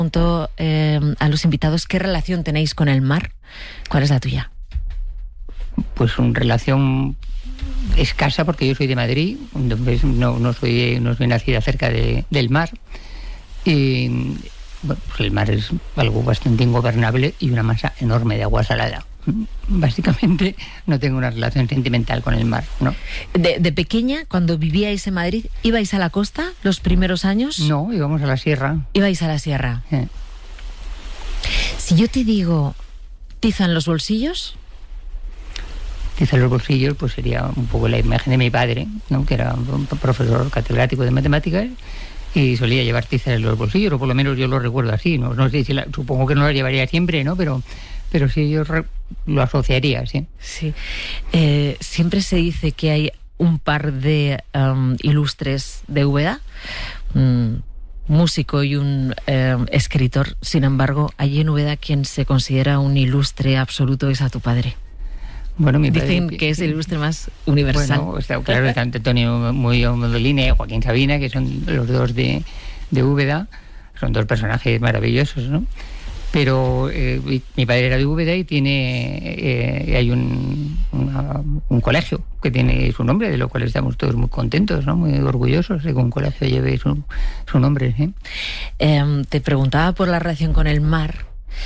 Pregunto a los invitados qué relación tenéis con el mar. ¿Cuál es la tuya? Pues una relación escasa, porque yo soy de Madrid, entonces no soy nacida cerca del mar. Y bueno, pues el mar es algo bastante ingobernable y una masa enorme de agua salada. Básicamente no tengo una relación sentimental con el mar, ¿no? De pequeña, cuando vivíais en Madrid, ¿ibais a la costa los primeros años? No, íbamos a la sierra. Ibais a la sierra. Si yo te digo tiza en los bolsillos... Tiza en los bolsillos, pues sería un poco la imagen de mi padre, ¿no? Que era un profesor catedrático de matemáticas y solía llevar tizas en los bolsillos, o por lo menos yo lo recuerdo así. No sé si supongo que no la llevaría siempre, ¿no? Pero sí, yo lo asociaría, sí. Sí. Siempre se dice que hay un par de ilustres de Úbeda, un músico y un escritor. Sin embargo, allí en Úbeda quien se considera un ilustre absoluto es a tu padre. Bueno, dicen que es el ilustre más universal. Bueno, claro, está Antonio Modolini y Joaquín Sabina, que son los dos de Úbeda. Son dos personajes maravillosos, ¿no? Pero mi padre era de Úbeda y hay un colegio que tiene su nombre, de lo cual estamos todos muy contentos, ¿no? Muy orgullosos de que un colegio lleve su nombre, ¿sí? Te preguntaba por la relación con el mar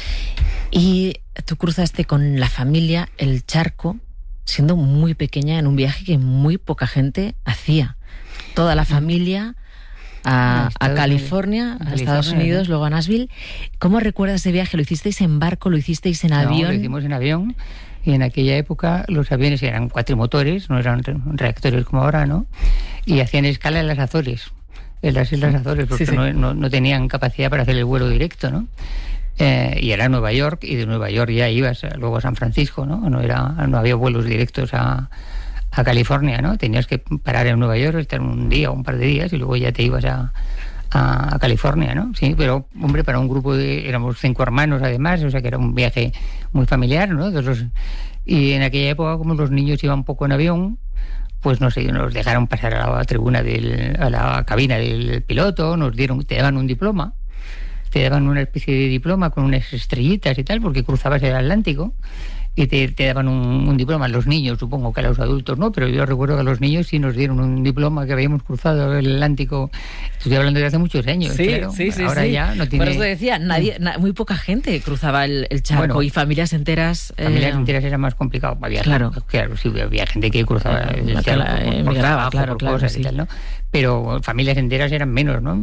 y tú cruzaste con la familia el charco siendo muy pequeña en un viaje que muy poca gente hacía. Toda la familia... a California, a Estados Unidos, luego a Nashville. ¿Cómo recuerdas ese viaje? ¿Lo hicisteis en barco? ¿Lo hicisteis en avión? No, lo hicimos en avión. Y en aquella época los aviones eran cuatrimotores, no eran reactores como ahora, ¿no? Y hacían escala en las Azores, en las Islas Azores, porque sí. No tenían capacidad para hacer el vuelo directo, ¿no? Y era Nueva York, y de Nueva York ya ibas luego a San Francisco, ¿no? No había vuelos directos a California, ¿no? Tenías que parar en Nueva York, estar un día o un par de días y luego ya te ibas a California, ¿no? Sí, pero, hombre, para un grupo éramos 5 hermanos además, o sea que era un viaje muy familiar, ¿no? Y en aquella época, como los niños iban poco en avión, pues no sé, nos dejaron pasar a la tribuna a la cabina del piloto, te daban un diploma, te daban una especie de diploma con unas estrellitas y tal, porque cruzabas el Atlántico. Y te daban un diploma a los niños, supongo que a los adultos no, pero yo recuerdo que a los niños sí nos dieron un diploma que habíamos cruzado el Atlántico. Estoy hablando de hace muchos años, sí, claro. Sí, ahora ya no tiene... Por eso te decía, muy poca gente cruzaba el charco, bueno, y familias enteras... Familias enteras era más complicado. Claro, sí, había gente que cruzaba el charco emigraba, claro, sí. Y tal, ¿no? Pero familias enteras eran menos, ¿no?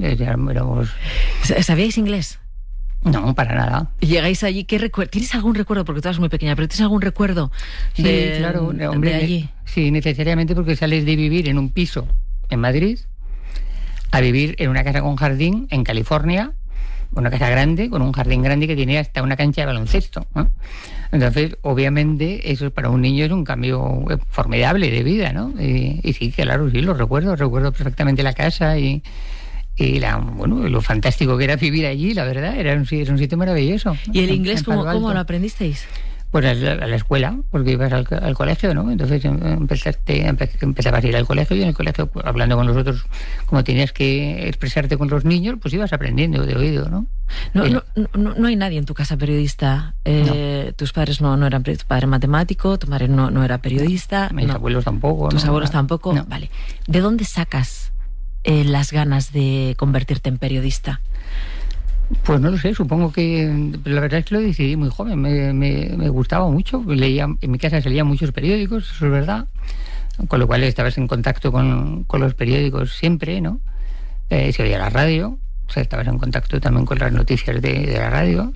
¿Sabíais inglés? No, para nada. Llegáis allí, ¿tienes algún recuerdo? Porque tú eras muy pequeña, pero ¿tienes algún recuerdo claro, hombre, de allí? Sí, necesariamente, porque sales de vivir en un piso en Madrid a vivir en una casa con jardín en California, una casa grande, con un jardín grande que tenía hasta una cancha de baloncesto, ¿no? Entonces, obviamente, eso para un niño es un cambio formidable de vida, ¿no? Y sí, claro, sí, lo recuerdo perfectamente la casa y lo fantástico que era vivir allí, la verdad, era un sitio maravilloso. ¿Y el inglés cómo lo aprendisteis? Pues a la escuela, porque ibas al colegio, ¿no? Entonces empezabas a ir al colegio y en el colegio, pues, hablando con los otros, como tenías que expresarte con los niños, pues ibas aprendiendo de oído, ¿no? No hay nadie en tu casa periodista. No. Tus padres no eran, tu padre matemático, tu madre no era periodista. Mis abuelos tampoco. Tus abuelos tampoco. No. Vale. ¿De dónde sacas las ganas de convertirte en periodista? Pues no lo sé, supongo que la verdad es que lo decidí muy joven, me gustaba mucho, en mi casa se leían muchos periódicos, eso es verdad, con lo cual estabas en contacto con los periódicos siempre, ¿no? Se oía la radio, o sea, estabas en contacto también con las noticias de la radio,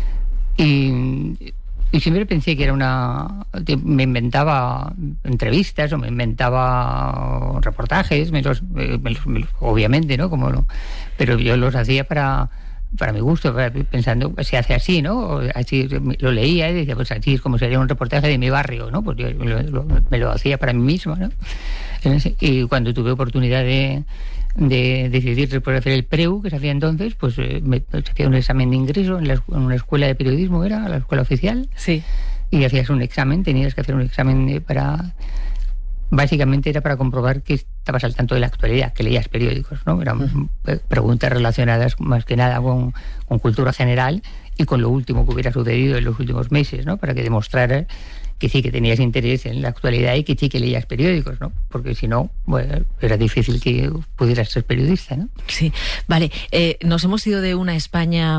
y siempre pensé que era me inventaba entrevistas o me inventaba reportajes, obviamente, ¿no? Pero yo los hacía para mi gusto, pensando, se hace así, ¿no? Así lo leía y decía, pues así es como sería un reportaje de mi barrio, ¿no? Pues yo me lo hacía para mí mismo, ¿no? Y cuando tuve oportunidad de decidir después de hacer el PREU, que se hacía entonces, pues se hacía un examen de ingreso en una escuela de periodismo, era la escuela oficial. Sí. Y hacías un examen, tenías que hacer un examen básicamente era para comprobar que estabas al tanto de la actualidad, que leías periódicos, ¿no? Eran preguntas relacionadas más que nada con cultura general y con lo último que hubiera sucedido en los últimos meses, ¿no? Para que demostraras que sí que tenías interés en la actualidad y que sí que leías periódicos, ¿no? Porque si no, bueno, era difícil que pudieras ser periodista, ¿no? Sí, vale. Nos hemos ido de una España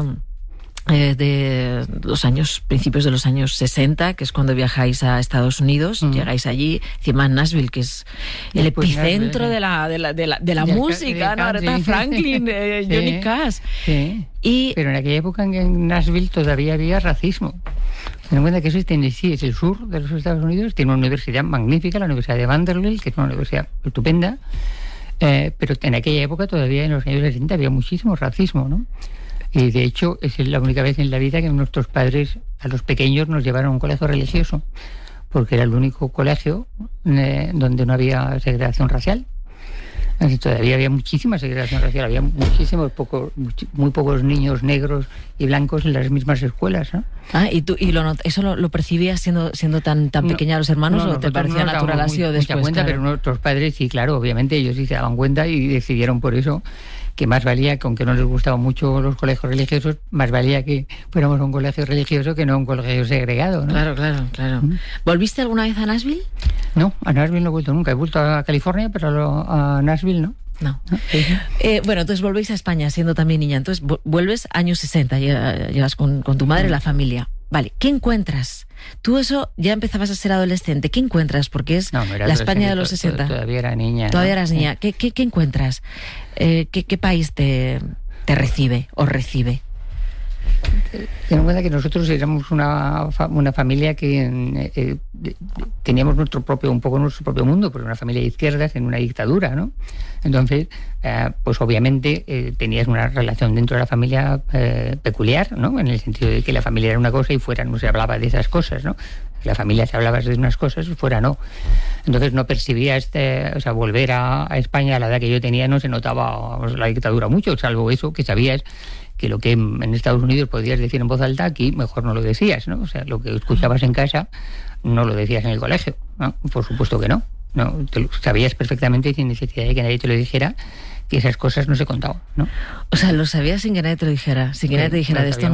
de los principios de los años 60, que es cuando viajáis a Estados Unidos, llegáis allí, encima en Nashville, que es el epicentro de la música, ¿no? Aretha Franklin, Johnny Cash. Sí. Pero en aquella época en Nashville todavía había racismo. Ten en cuenta que eso es Tennessee, es el sur de los Estados Unidos, tiene una universidad magnífica, la Universidad de Vanderbilt, que es una universidad estupenda, pero en aquella época todavía, en los años 60, había muchísimo racismo, ¿no? Y de hecho es la única vez en la vida que nuestros padres a los pequeños nos llevaron a un colegio religioso, porque era el único colegio donde no había segregación racial. Todavía había muchísima segregación racial, había muy pocos niños negros y blancos en las mismas escuelas, ¿no? ¿Y eso lo percibías siendo tan pequeña los hermanos, o te parecía natural así o después? Mucha cuenta, claro. Pero nuestros padres sí, claro, obviamente ellos sí se daban cuenta y decidieron por eso que más valía, que aunque no les gustaban mucho los colegios religiosos, más valía que fuéramos a un colegio religioso que no a un colegio segregado, ¿no? Claro. ¿Volviste alguna vez a Nashville? No, a Nashville no he vuelto nunca. He vuelto a California, pero a Nashville no. No. Bueno, entonces volvéis a España siendo también niña. Entonces vuelves años 60, llegas con tu madre y la familia. Vale, ¿qué encuentras? Tú eso ya empezabas a ser adolescente. ¿Qué encuentras? Porque es la España de los 60. Todavía era niña. Todavía eras niña. ¿Qué encuentras? ¿Qué país te recibe o recibe? Ten en cuenta que nosotros éramos una familia que teníamos nuestro propio mundo, porque una familia de izquierdas en una dictadura, ¿no? Entonces, pues obviamente tenías una relación dentro de la familia peculiar, ¿no? En el sentido de que la familia era una cosa y fuera no se hablaba de esas cosas, ¿no? La familia se hablaba de unas cosas y fuera no. Entonces no percibías, volver a España a la edad que yo tenía no se notaba la dictadura mucho, salvo eso que sabías que lo que en Estados Unidos podías decir en voz alta, aquí mejor no lo decías, ¿no? O sea, lo que escuchabas en casa no lo decías en el colegio, ¿no? Por supuesto que no. Te lo sabías perfectamente sin necesidad de que nadie te lo dijera, que esas cosas no se contaban, ¿no? O sea, lo sabías sin que nadie te lo dijera, sin que nadie te dijera, de esto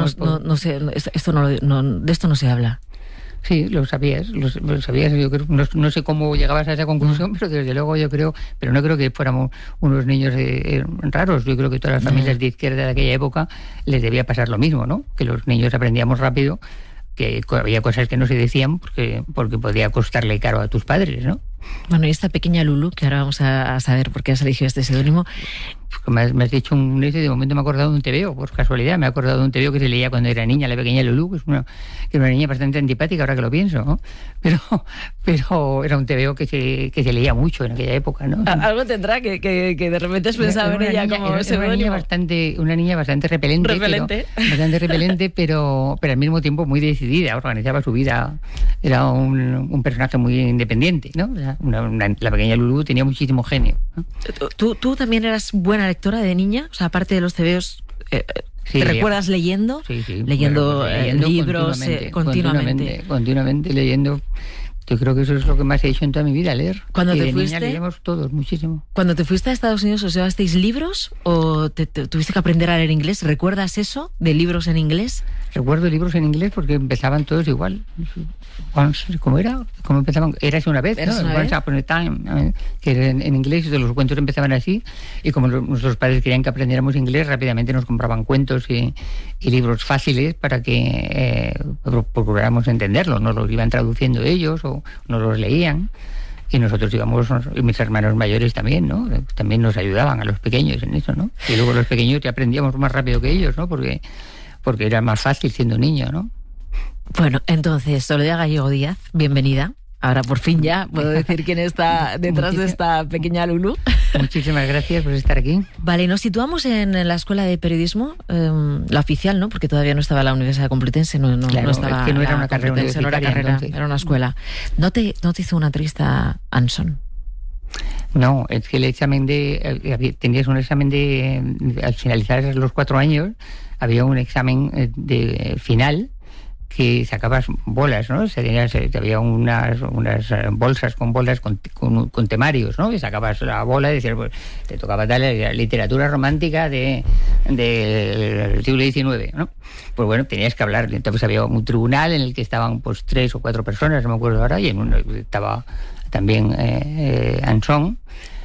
no se habla. Sí, lo sabías, yo creo, no sé cómo llegabas a esa conclusión, pero desde luego yo creo, pero no creo que fuéramos unos niños raros, yo creo que todas las familias de izquierda de aquella época les debía pasar lo mismo, ¿no? Que los niños aprendíamos rápido, que había cosas que no se decían porque podía costarle caro a tus padres, ¿no? Bueno, y esta pequeña Lulu, que ahora vamos a saber por qué has elegido este seudónimo. Me has dicho de momento me he acordado de un tebeo, por casualidad, me he acordado de un tebeo que se leía cuando era niña, la pequeña Lulu, que es una niña bastante antipática ahora que lo pienso, ¿no? Pero era un tebeo que se leía mucho en aquella época, ¿no? Algo tendrá que de repente has pensado en ella como seudónimo. Una niña bastante repelente. Bastante repelente, pero al mismo tiempo muy decidida, organizaba su vida, era un personaje muy independiente, ¿no? O sea, la pequeña Lulu tenía muchísimo genio, ¿no? ¿Tú también eras buena lectora de niña? O sea, aparte de los tebeos, sí, ¿te recuerdas leyendo? Sí. Leyendo libros continuamente leyendo. Yo creo que eso es lo que más he hecho en toda mi vida, leer. Cuando te fuiste, niña leíamos todos, muchísimo. Cuando te fuiste a Estados Unidos, ¿os llevasteis libros o tuviste que aprender a leer inglés? ¿Recuerdas eso de libros en inglés? Recuerdo libros en inglés porque empezaban todos igual. ¿Cómo era? ¿Cómo empezaban? Érase una vez, ¿no? Once Upon a Time, que en inglés, los cuentos empezaban así, y como nuestros padres querían que aprendiéramos inglés, rápidamente nos compraban cuentos y libros fáciles para que procuráramos entenderlos. Nos los iban traduciendo ellos o nos los leían. Y nosotros íbamos, y mis hermanos mayores también, ¿no? También nos ayudaban a los pequeños en eso, ¿no? Y luego los pequeños ya aprendíamos más rápido que ellos, ¿no? Porque era más fácil siendo niño, ¿no? Bueno, entonces, Soledad Gallego Díaz, bienvenida. Ahora por fin ya puedo decir quién está detrás de esta pequeña Lulu. Muchísimas gracias por estar aquí. Vale, nos situamos en la Escuela de Periodismo, la oficial, ¿no? Porque todavía no estaba la Universidad Complutense, no estaba. Es que no era una carrera universitaria, era una escuela. ¿No te hizo una entrevista Anson? No, es que el examen tenías un examen al finalizar los 4 años, había un examen de final que sacabas bolas, ¿no? Había unas bolsas con temarios, ¿no? Y sacabas la bola y decías, pues te tocaba tal literatura romántica del siglo XIX, ¿no? Pues bueno, tenías que hablar. Entonces había un tribunal en el que estaban pues 3 o 4 personas, no me acuerdo ahora, y en uno estaba también Anson,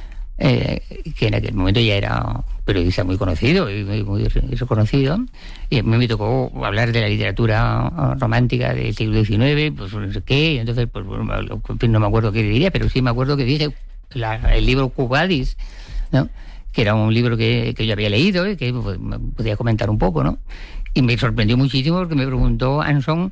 que en aquel momento ya era periodista muy conocido y muy reconocido, y a mí me tocó hablar de la literatura romántica del siglo XIX, pues no sé qué, y entonces pues no me acuerdo qué diría, pero sí me acuerdo que dije el libro Quo Vadis, ¿no? Que era un libro que yo había leído y que pues, me podía comentar un poco, ¿no? Y me sorprendió muchísimo porque me preguntó Anson,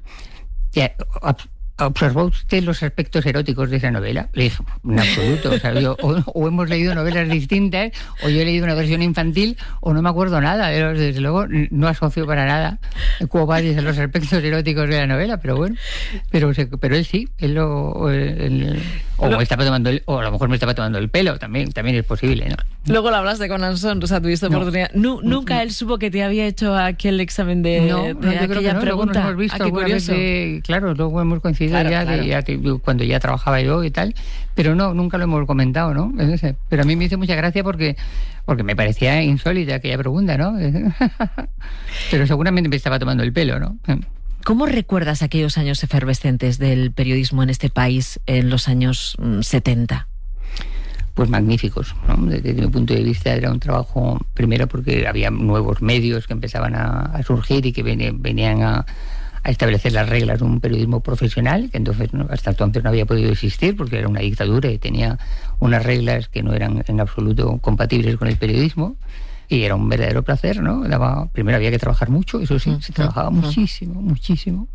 ¿observó usted los aspectos eróticos de esa novela? Le dije, en absoluto. O sea, o hemos leído novelas distintas, o yo he leído una versión infantil, o no me acuerdo nada. Desde luego, no asocio para nada Quo Vadis a los aspectos eróticos de la novela, pero bueno. Pero él sí, o me estaba tomando o a lo mejor me estaba tomando el pelo, también es posible, ¿no? Luego lo hablaste con Anson, o sea, tuviste oportunidad. Nunca él supo que te había hecho aquel examen de aquella pregunta. Nos hemos visto alguna vez, claro, luego hemos coincidido cuando ya trabajaba yo y tal, pero nunca lo hemos comentado, ¿no? Pero a mí me hizo mucha gracia porque me parecía insólita aquella pregunta, ¿no? Pero seguramente me estaba tomando el pelo, ¿no? ¿Cómo recuerdas aquellos años efervescentes del periodismo en este país en los años 70? Pues magníficos, ¿no? Desde mi punto de vista era un trabajo, primero porque había nuevos medios que empezaban a surgir y que venían a establecer las reglas de un periodismo profesional, que hasta entonces no había podido existir porque era una dictadura y tenía unas reglas que no eran en absoluto compatibles con el periodismo, y era un verdadero placer, ¿no? Primero había que trabajar mucho, eso sí, se trabajaba muchísimo,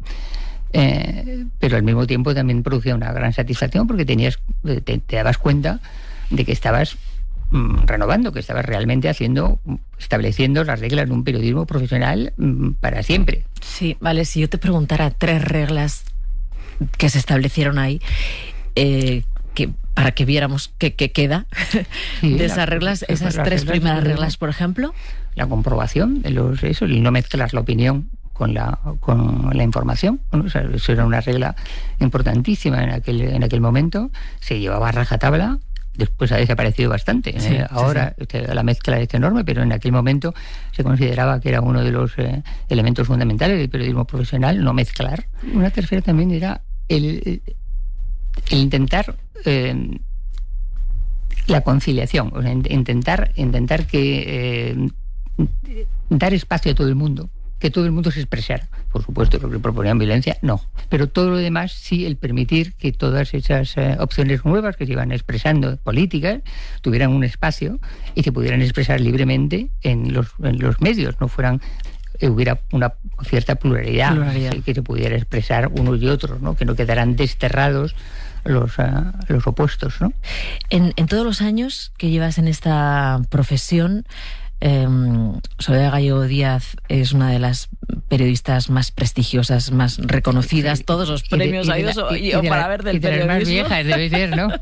pero al mismo tiempo también producía una gran satisfacción porque te dabas cuenta de que estabas renovando, que estabas realmente estableciendo las reglas de un periodismo profesional para siempre. Sí, vale, si yo te preguntara 3 reglas que se establecieron ahí, para que viéramos qué queda de esas reglas, esas 3 primeras reglas, por ejemplo. La comprobación, el no mezclar la opinión con la información, ¿no? O sea, eso era una regla importantísima en aquel momento, se llevaba a rajatabla. Después ha desaparecido bastante. Sí, ahora sí. La mezcla es enorme, pero en aquel momento se consideraba que era uno de los elementos fundamentales del periodismo profesional, no mezclar. Una tercera también era el intentar la conciliación, o sea, intentar que dar espacio a todo el mundo, que todo el mundo se expresara. Por supuesto, lo que proponían violencia, no. Pero todo lo demás, sí, el permitir que todas esas opciones nuevas que se iban expresando, políticas, tuvieran un espacio y se pudieran expresar libremente en los medios, hubiera una cierta pluralidad. Que se pudiera expresar unos y otros, ¿no? Que no quedaran desterrados los opuestos, ¿no? En todos los años que llevas en esta profesión, Soledad Gallego Díaz es una de las periodistas más prestigiosas, más reconocidas, sí, todos los premios habidos para ver del periodismo. Las más viejas debe ser, ¿no?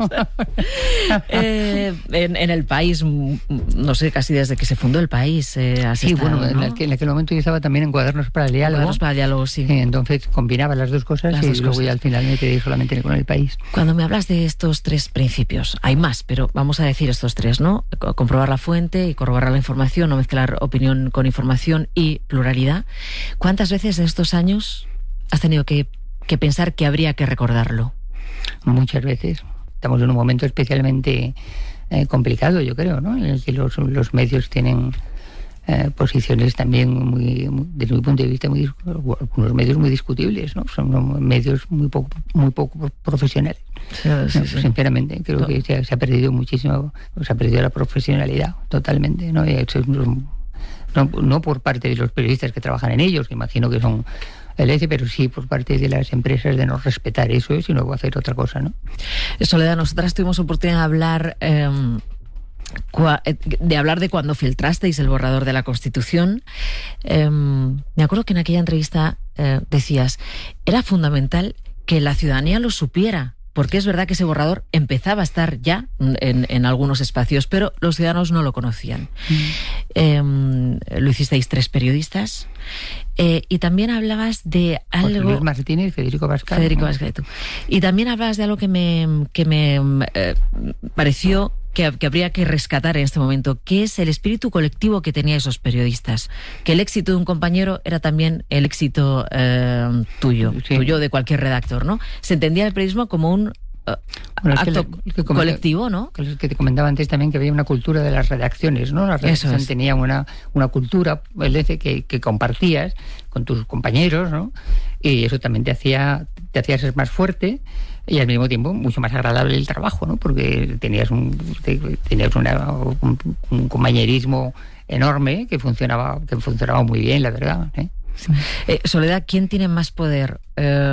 En el país, no sé, casi desde que se fundó el país. Sí, bueno, ¿no? en aquel momento yo estaba también en Cuadernos para el Diálogo. Cuadernos para el Diálogo, sí. Entonces combinaba las dos cosas luego ya al final me quedé solamente con el país. Cuando me hablas de estos 3 principios, hay más, pero vamos a decir estos 3, ¿no? Comprobar la fuente y corroborar la información, no mezclar opinión con información y pluralidad. ¿Cuántas veces en estos años has tenido que pensar que habría que recordarlo? Muchas veces. Estamos en un momento especialmente complicado, yo creo, ¿no? En el que los medios tienen posiciones también desde mi punto de vista, algunos medios muy discutibles, ¿no? Son medios muy poco profesionales. Sí. Sinceramente, creo que se ha perdido muchísimo, se ha perdido la profesionalidad totalmente, ¿no? No por parte de los periodistas que trabajan en ellos, que imagino que son pero sí por parte de las empresas de no respetar eso y no hacer otra cosa, ¿no? Soledad, nosotras tuvimos oportunidad de hablar de cuando filtrasteis el borrador de la Constitución. Me acuerdo que en aquella entrevista decías, era fundamental que la ciudadanía lo supiera, porque es verdad que ese borrador empezaba a estar ya en algunos espacios, pero los ciudadanos no lo conocían. Lo hicisteis 3 periodistas, y también hablabas de algo... José Luis Martínez, Federico Pascal. Federico Pascal, tú. Y también hablabas de algo que me pareció que habría que rescatar en este momento, que es el espíritu colectivo que tenían esos periodistas. Que el éxito de un compañero era también el éxito tuyo, sí. tuyo de cualquier redactor, ¿no? Se entendía el periodismo como un acto colectivo, ¿no? Que te comentaba antes también, que había una cultura de las redacciones, ¿no? La redacción tenía una cultura que compartías con tus compañeros, ¿no? Y eso también te hacía ser más fuerte y al mismo tiempo mucho más agradable el trabajo, ¿no? Porque tenías un compañerismo enorme que funcionaba muy bien, la verdad, ¿eh? Soledad, ¿quién tiene más poder?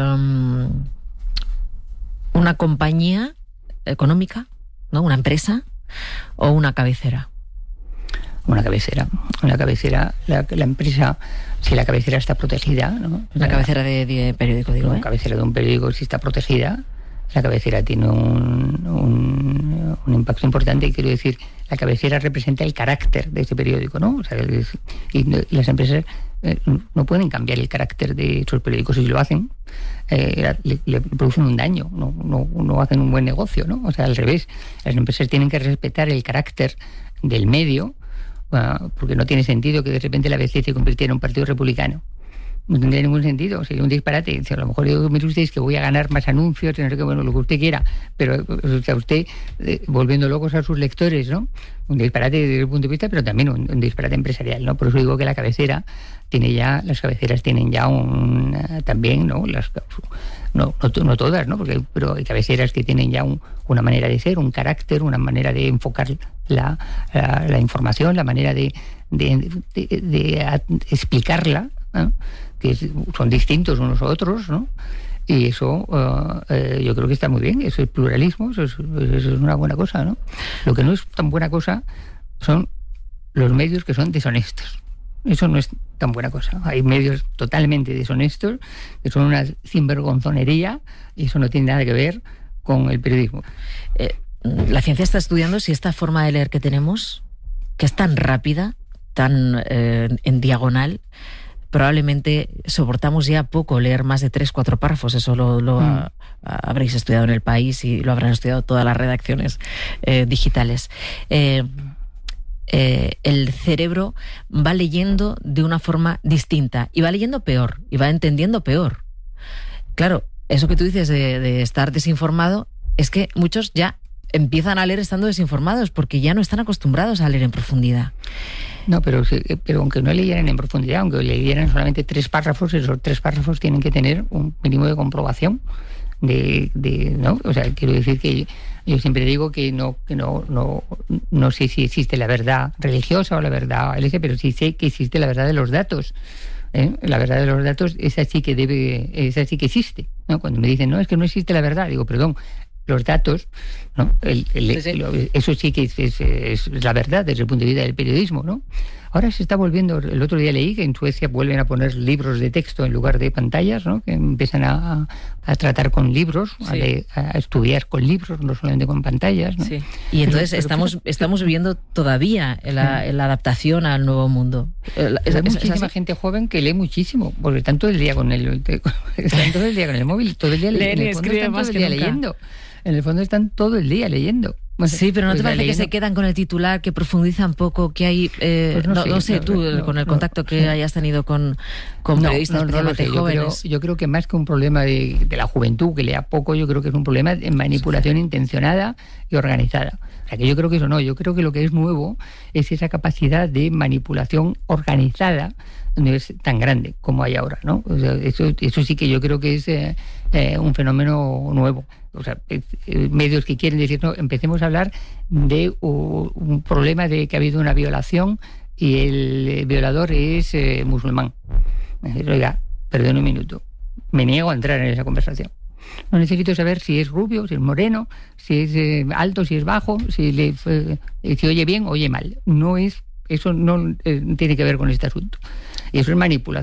¿Una compañía económica, ¿no? ¿Una empresa o una cabecera? Una cabecera. La empresa, si la cabecera está protegida, ¿no? La cabecera de periódico, digo. La cabecera de un periódico, si está protegida, la cabecera tiene un impacto importante. Quiero decir, la cabecera representa el carácter de ese periódico, ¿no? O sea, y las empresas no pueden cambiar el carácter de sus periódicos. Si lo hacen, le producen un daño, no hacen un buen negocio, ¿no? O sea, al revés, las empresas tienen que respetar el carácter del medio, porque no tiene sentido que de repente la ABC se convirtiera en un partido republicano. No tendría ningún sentido, sería un disparate. A lo mejor yo, mire usted, es que voy a ganar más anuncios, no sé qué, bueno, lo que usted quiera, pero o sea, usted volviendo locos a sus lectores, ¿no? Un disparate desde el punto de vista, pero también un disparate empresarial, ¿no? Por eso digo que las cabeceras tienen ya también, ¿no? No todas, ¿no? Pero hay cabeceras que tienen ya una manera de ser, un carácter, una manera de enfocar la información, la manera de explicarla, ¿no? Que son distintos unos a otros, ¿no? Y eso yo creo que está muy bien. Eso es pluralismo, eso es una buena cosa, ¿no? Lo que no es tan buena cosa son los medios que son deshonestos. Eso no es tan buena cosa. Hay medios totalmente deshonestos que son una sinvergonzonería y eso no tiene nada que ver con el periodismo. La ciencia está estudiando si esta forma de leer que tenemos, que es tan rápida, tan en diagonal, probablemente soportamos ya poco leer más de 3-4 párrafos. Eso lo habréis estudiado en El País y lo habrán estudiado todas las redacciones digitales. El cerebro va leyendo de una forma distinta y va leyendo peor y va entendiendo peor. Claro, eso que tú dices de estar desinformado es que muchos ya empiezan a leer estando desinformados porque ya no están acostumbrados a leer en profundidad. No, pero aunque no leyeran en profundidad, aunque leyeran solamente 3 párrafos, esos 3 párrafos tienen que tener un mínimo de comprobación ¿no? O sea, quiero decir que yo siempre digo que no sé si existe la verdad religiosa o la verdad LS, pero sí sé que existe la verdad de los datos. La verdad de los datos, esa sí que existe, ¿no? Cuando me dicen, no, es que no existe la verdad, digo, perdón, los datos, ¿no? Eso sí que es la verdad desde el punto de vista del periodismo, ¿no? Ahora se está volviendo, el otro día leí que en Suecia vuelven a poner libros de texto en lugar de pantallas, ¿no? Que empiezan a tratar con libros, sí, a estudiar con libros, no solamente con pantallas, ¿no? Sí. Y entonces estamos viviendo todavía la adaptación al nuevo mundo. Hay muchísima gente joven que lee muchísimo, porque están todo el día con el móvil, todo el día leyendo. En el fondo están todo el día leyendo. Bueno, sí, pero ¿no te parece que se quedan con el titular, que profundizan poco, que hay... pues no sé, tú, con el contacto que hayas tenido con periodistas especialmente jóvenes. Yo creo que más que un problema de la juventud, que lea poco, yo creo que es un problema de manipulación intencionada y organizada. O sea, que yo creo que eso no. Yo creo que lo que es nuevo es esa capacidad de manipulación organizada, no es tan grande como hay ahora, ¿no? O sea, eso sí que yo creo que es un fenómeno nuevo. O sea, medios que quieren decir, no, empecemos a hablar de un problema de que ha habido una violación y el violador es musulmán. Oiga, perdón un minuto, me niego a entrar en esa conversación. No necesito saber si es rubio, si es moreno, si es alto, si es bajo, si oye bien o oye mal. Eso no tiene que ver con este asunto. Y eso es manipulación.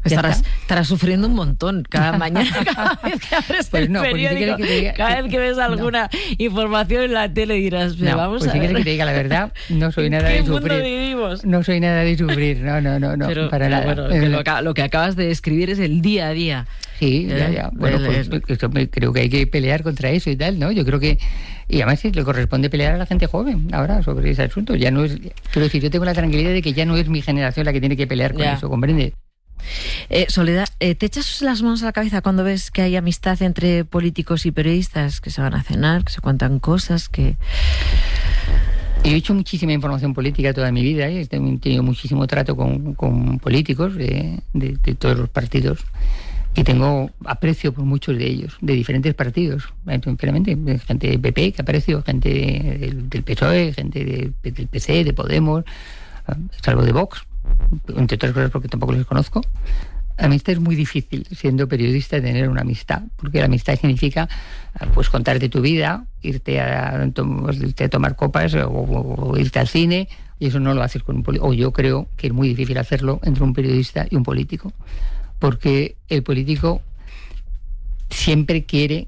Estarás sufriendo un montón cada mañana, cada vez que abres pues el periódico, cada vez que ves alguna información en la tele dirás, vamos a ver. Si quieres que te diga la verdad, no soy nada de sufrir. ¿En qué mundo vivimos? No soy nada de sufrir, no, pero, para nada. Bueno, lo que acabas de describir es el día a día. Sí, ya. Bueno, pues creo que hay que pelear contra eso y tal, ¿no? Yo creo que... Y además sí, le corresponde pelear a la gente joven ahora sobre ese asunto. Ya no es... Quiero decir, yo tengo la tranquilidad de que ya no es mi generación la que tiene que pelear con eso, ¿comprendes? Soledad, ¿te echas las manos a la cabeza cuando ves que hay amistad entre políticos y periodistas, que se van a cenar, que se cuentan cosas, que... He hecho muchísima información política toda mi vida, he tenido muchísimo trato con políticos de todos los partidos y tengo aprecio por muchos de ellos, de diferentes partidos, sinceramente, gente del PP que aprecio, gente del PSOE, gente del PC, de Podemos, salvo de Vox, entre otras cosas porque tampoco los conozco. Amistad es muy difícil, siendo periodista, tener una amistad, porque la amistad significa pues contarte tu vida, irte a tomar copas o irte al cine, y eso no lo haces con un político. O yo creo que es muy difícil hacerlo entre un periodista y un político, porque el político siempre quiere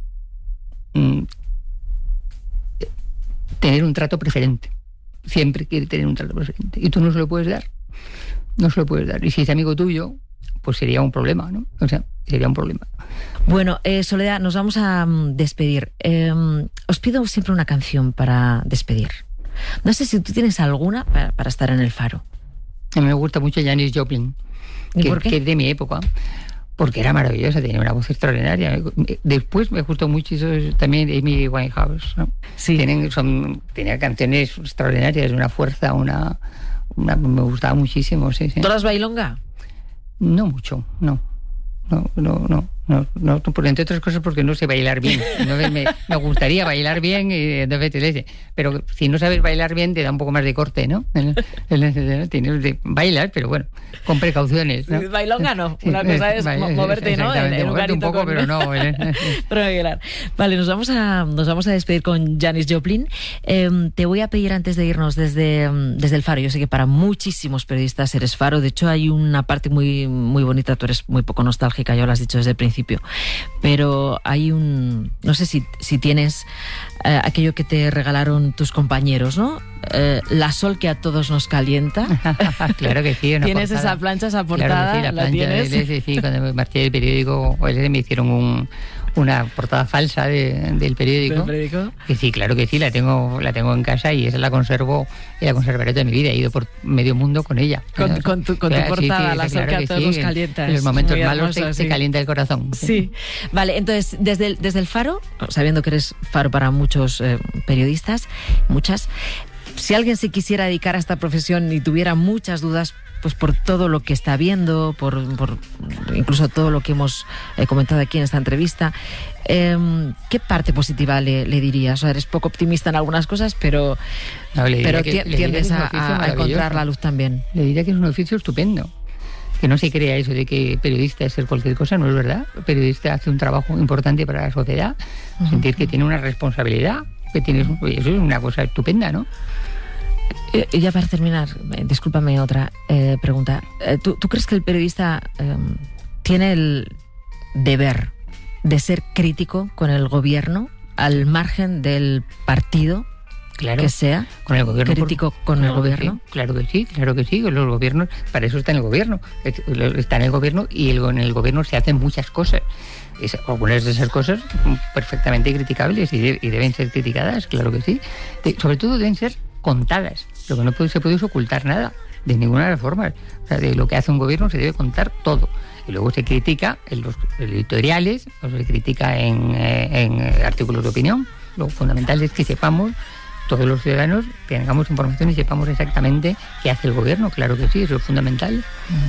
tener un trato preferente, siempre quiere tener un trato preferente, y tú no se lo puedes dar. No se lo puedes dar. Y si es amigo tuyo, pues sería un problema, ¿no? O sea, sería un problema. Bueno, Soledad, nos vamos a despedir. Os pido siempre una canción para despedir. No sé si tú tienes alguna para estar en el Faro. A mí me gusta mucho Janis Joplin, que es de mi época, porque era maravillosa, tenía una voz extraordinaria. Después me gustó mucho también Amy Winehouse, ¿no? Sí. Tenía canciones extraordinarias, una fuerza, me gustaba muchísimo, sí. ¿Todas bailonga? No mucho, no, por entre otras cosas porque no sé bailar bien. Entonces me gustaría bailar bien, pero si no sabes bailar bien te da un poco más de corte, ¿no? Bailar, pero bueno, con precauciones, ¿no? Bailonga no, una cosa es moverte, ¿no? En moverte un poco, pero no. Pero vale, nos vamos a despedir con Janis Joplin. Te voy a pedir antes de irnos desde el Faro. Yo sé que para muchísimos periodistas eres Faro. De hecho, hay una parte muy, muy bonita. Tú eres muy poco nostálgica, ya lo has dicho desde el principio. Pero hay no sé si tienes aquello que te regalaron tus compañeros, ¿no? La Sol que a todos nos calienta. Claro que sí. ¿Tienes esa plancha, esa portada? Claro que sí, ¿La tienes? Sí, cuando me marché del periódico, me hicieron una portada falsa del periódico. ¿Del periódico? Que sí, claro que sí, la tengo en casa y esa la conservo y la conservaré toda mi vida. He ido por medio mundo con ella. Con tu portada, sí, La Sol que a todos nos calienta. En los momentos malos se calienta el corazón. Sí. Vale, entonces, desde el Faro, sabiendo que eres Faro para muchos periodistas, muchas, si alguien se quisiera dedicar a esta profesión y tuviera muchas dudas, pues por todo lo que está viendo, por incluso todo lo que hemos comentado aquí en esta entrevista, ¿qué parte positiva le dirías? O sea, eres poco optimista en algunas cosas, pero tiendes a encontrar la luz también. Le diría que es un oficio estupendo. Que no se crea eso de que periodista es ser cualquier cosa, no es verdad. El periodista hace un trabajo importante para la sociedad, sentir que tiene una responsabilidad, eso es una cosa estupenda, ¿no? Ya para terminar, discúlpame otra pregunta. ¿Tú crees que el periodista tiene el deber de ser crítico con el gobierno al margen del partido? Claro, que sea con el gobierno, crítico con el gobierno. Sí, claro que sí. Los gobiernos, para eso está en el gobierno. Está en el gobierno y en el gobierno se hacen muchas cosas. Algunas de esas cosas perfectamente criticables y deben ser criticadas, claro que sí. Sobre todo deben ser contadas. Lo que no se puede ocultar nada, de ninguna de las formas. O sea, de lo que hace un gobierno se debe contar todo. Y luego se critica en los editoriales, o se critica en artículos de opinión. Lo fundamental es que sepamos, todos los ciudadanos, tengamos información y sepamos exactamente qué hace el gobierno. Claro que sí, eso es fundamental.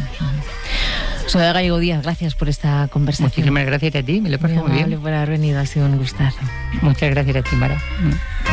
Soledad Gallego Díaz, gracias por esta conversación. Muchísimas gracias a ti, me lo he pasado muy bien. Por haber venido, ha sido un gustazo. Muchas gracias a ti, Mara.